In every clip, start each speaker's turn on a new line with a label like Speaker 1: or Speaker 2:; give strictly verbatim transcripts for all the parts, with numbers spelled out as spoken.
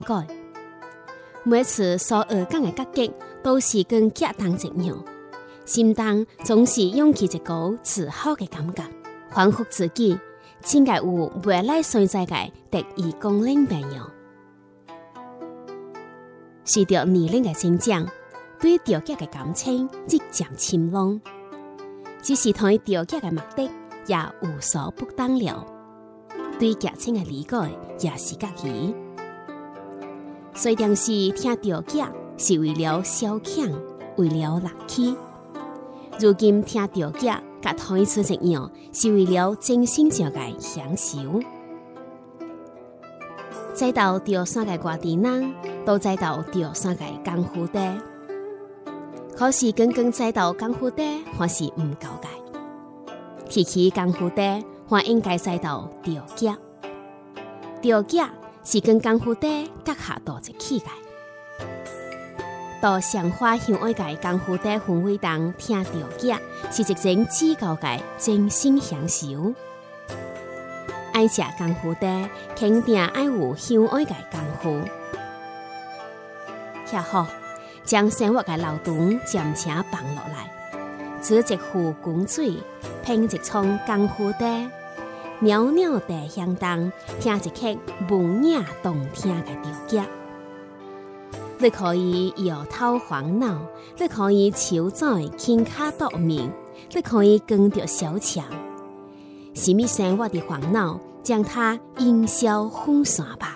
Speaker 1: 改。每次所学讲的角色都是跟脚同一样，心中总是涌起一股自豪的感觉，反复自己应该有未来存在的特异功能培养。随着年龄的增长，对调脚的感情日渐深浓，只是对调脚的目的也有所不同了，对剧情的理解也是各异。虽然是听调脚是为了消遣，为了乐趣，如今听调脚甲台词一样，是为了精神上的享受。再到调山的外地人，都知道调山的功夫地，可是刚刚知道功夫地还是唔夠嘅。提起功夫地，還應該知道調腳。調腳是跟功夫地結合到一起嘅。到上花向愛嘅功夫地氛圍中聽調腳，是一種至高嘅精神享受。愛食功夫地，肯定愛有向愛嘅功夫。遐好，將生活嘅流動漸且放落來，煮一壺滾水，烹一蔥功夫地，裊裊地響動，聽一曲文雅動聽嘅調腳。你可以搖頭晃腦，你可以手宰輕卡奪命，你可以跟着小強。什麼生活的煩惱，將它煙消風散吧。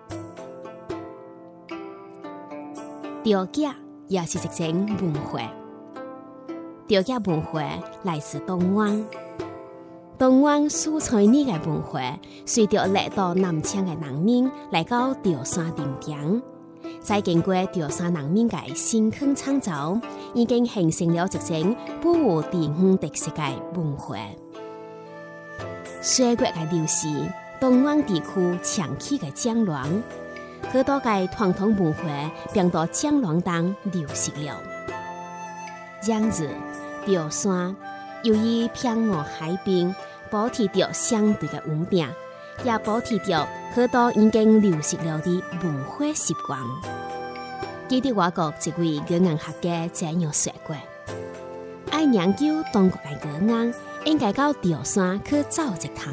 Speaker 1: 調腳也是一種文化，調腳文化來自東灣。東灣蔬菜呢嘅文化，隨着來到南昌嘅農民來到調山定點，再經過調山農民嘅辛苦創造，已經形成了一種不無地方特色嘅文化。歲月嘅流逝，東灣地區長期嘅戰亂，許多嘅傳統文化變到戰亂中流失了。然而，調山由於平和海邊，保持着相對嘅穩定，也保持着許多已經流失了的文化習慣。記得外國一位語言學家這樣說過：愛研究中國嘅語言，應該到調山去走一趟。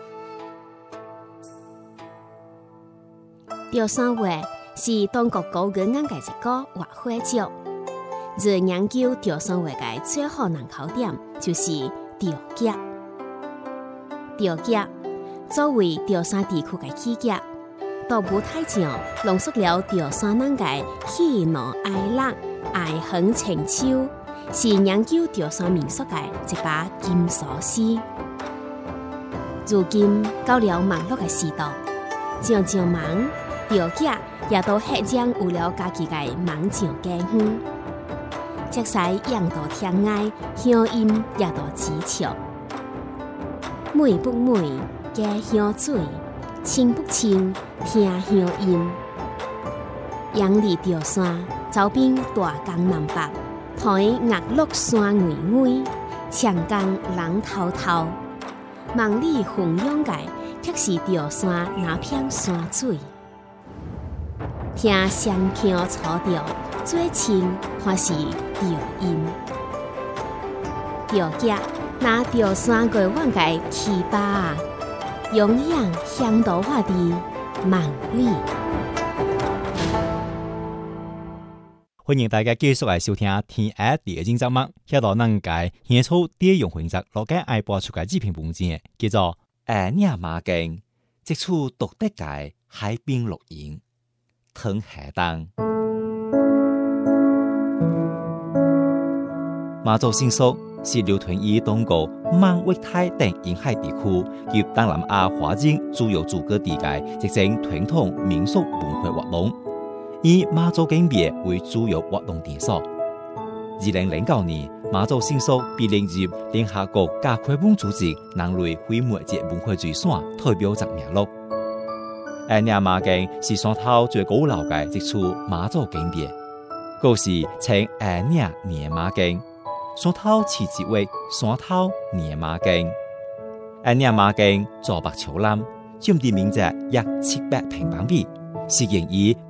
Speaker 1: 調山話是中國高語言嘅一個活會族。而研究調山話嘅最好參考點就是調腳。調腳作為調山地區嘅起腳，到舞台上濃縮了調山人嘅喜怒哀樂、愛恨情仇，是研究調山民俗嘅一把金鎖匙。如今到了網絡嘅時代，常常忙調腳也都赫然有了家己嘅網上家鄉，即使樣道天涯，鄉音也都知曉。美不美，家鄉水；清不清，聽鄉音。陽裡調山，走遍大江南北，台岳麓山巍巍，長江人滔滔。夢裡弘揚嘅，卻是調山那片山水。聽山橋草調，最親還是調音。調腳那調山過往嘅氣巴啊，永遠響到我的夢裡。
Speaker 2: 歡迎大家繼續來收聽天下第二節節目，喺度能解獻出啲用混雜落嘅愛播出嘅視頻文章，叫做《愛鳥馬經》，即處獨特嘅海邊錄音，藤河東。馬祖新宿是流傳於東國曼威泰等沿海地區及東南亞華人主要住嘅地界，一種傳統民俗文化活動，以馬祖景別為主要活動場所。二零零九年，馬祖新宿被列入聯合國教科文組織人類非物質文化遺產代表作名錄。愛鳥馬經是山頭最古老嘅一處馬祖景別，故事稱愛鳥年馬經。山頭起自為山頭年馬經，愛鳥馬經坐北朝南，佔地面積約七百平方米， 是建議